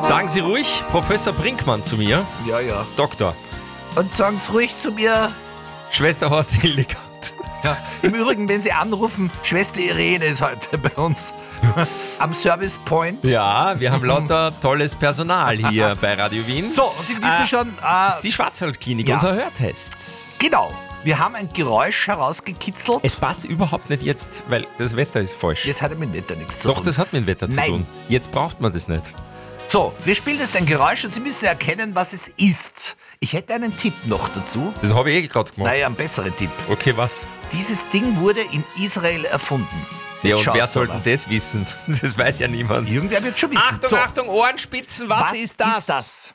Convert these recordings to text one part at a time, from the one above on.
Sagen Sie ruhig Professor Brinkmann zu mir. Ja, ja. Doktor. Und sagen's ruhig zu mir. Schwester Horst Hildegard. Ja. Im Übrigen, wenn Sie anrufen, Schwester Irene ist heute bei uns am Service Point. Ja, wir haben lauter tolles Personal hier bei Radio Wien. So, und Sie wissen schon... Das ist die Schwarzwaldklinik, ja. unser Hörtest. Genau. Wir haben ein Geräusch herausgekitzelt. Es passt überhaupt nicht jetzt, weil das Wetter ist falsch. Das hat ja mit dem Wetter nichts zu tun. Doch, das hat mit dem Wetter zu Nein. tun. Jetzt braucht man das nicht. So, wir spielen jetzt ein Geräusch und Sie müssen erkennen, was es ist. Ich hätte einen Tipp noch dazu. Den habe ich gerade gemacht. Naja, einen besseren Tipp. Okay, was? Dieses Ding wurde in Israel erfunden. Ja, und Schaut's wer soll aber. denn das wissen? Das weiß ja niemand. Irgendwer wird schon wissen. Achtung, So, Achtung, Ohrenspitzen, was ist das? Ist das?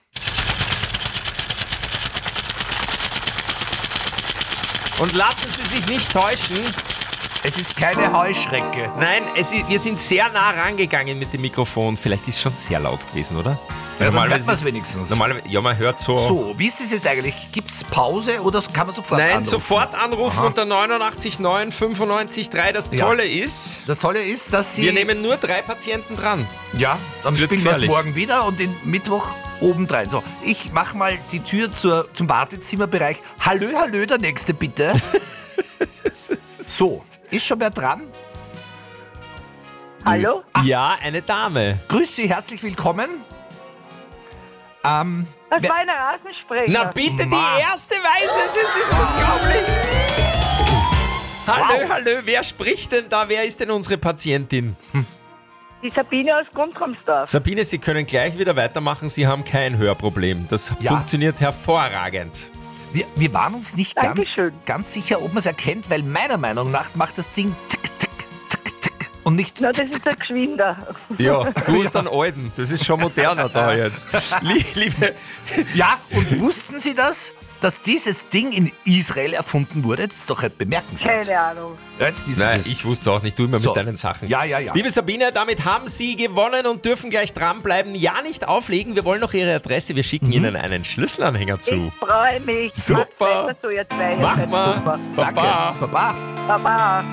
Und lassen Sie sich nicht täuschen. Es ist keine Heuschrecke. Nein, wir sind sehr nah rangegangen mit dem Mikrofon. Vielleicht ist es schon sehr laut gewesen, oder? Ja, dann hört ist man's wenigstens. Normalerweise, ja, man hört so. So, wie ist das jetzt eigentlich? Gibt es Pause oder kann man sofort Nein, anrufen? sofort anrufen Aha. unter 89 9 95 3. Das Ja. Tolle ist, Das Tolle ist, dass Sie... wir nehmen nur 3 Patienten dran. Ja, dann Das wird spielen wir es gefährlich. morgen wieder und den Mittwoch obendrein. So, ich mach mal die Tür zum Wartezimmerbereich. Hallö, hallö, der Nächste bitte. So, ist schon wer dran? Hallo? Ja, eine Dame. Grüß Sie, herzlich willkommen. Das wer- war ein Rasensprecher. Na bitte, Ma. die erste weiß es. Es ist unglaublich. Hallo, hallo, wer spricht denn da? Wer ist denn unsere Patientin? Die Sabine aus Grundramsdorf. Sabine, Sie können gleich wieder weitermachen. Sie haben kein Hörproblem. Das Ja. funktioniert hervorragend. wir waren uns nicht Dankeschön. ganz sicher, ob man es erkennt, weil meiner Meinung nach macht das Ding tick, tick, tick, tick und nicht Na, das ist der Geschwinder. Ja, du bist ein Alten. Das ist schon moderner da jetzt. Liebe, Ja, und wussten Sie das? Dass dieses Ding in Israel erfunden wurde? Das ist doch halt bemerkenswert. Keine Ahnung. Ja, jetzt wissen nein, Sie es. ich wusste auch nicht. Du immer So. mit deinen Sachen. Ja, ja, ja. Liebe Sabine, damit haben Sie gewonnen und dürfen gleich dranbleiben. Ja, nicht auflegen. Wir wollen noch Ihre Adresse. Wir schicken Ihnen einen Schlüsselanhänger zu. Ich freue mich. Super. Macht's weiter so, ihr zwei. Mach mal. Super. Danke. Baba. Baba. Baba.